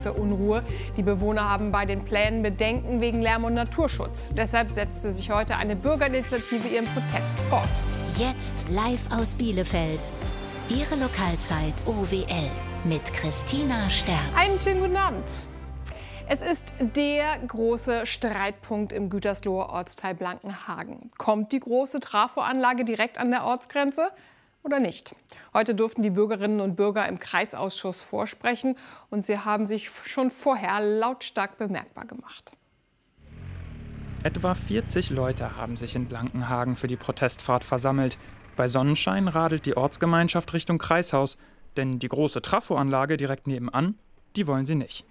für Unruhe. Die Bewohner haben bei den Plänen Bedenken wegen Lärm- und Naturschutz. Deshalb setzte sich heute eine Bürgerinitiative ihren Protest fort. Jetzt live aus Bielefeld. Ihre Lokalzeit OWL mit Christina Sterz. Einen schönen guten Abend. Es ist der große Streitpunkt im Gütersloher Ortsteil Blankenhagen. Kommt die große Trafoanlage direkt an der Ortsgrenze oder nicht? Heute durften die Bürgerinnen und Bürger im Kreisausschuss vorsprechen und sie haben sich schon vorher lautstark bemerkbar gemacht. Etwa 40 Leute haben sich in Blankenhagen für die Protestfahrt versammelt. Bei Sonnenschein radelt die Ortsgemeinschaft Richtung Kreishaus, denn die große Trafoanlage direkt nebenan, die wollen sie nicht.